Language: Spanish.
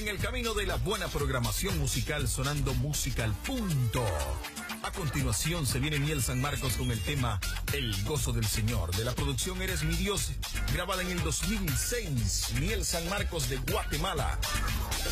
en el camino de la buena programación musical, sonando música al punto. A continuación se viene Miel San Marcos con el tema El Gozo del Señor, de la producción Eres Mi Dios, grabada en el 2006. Miel San Marcos de Guatemala.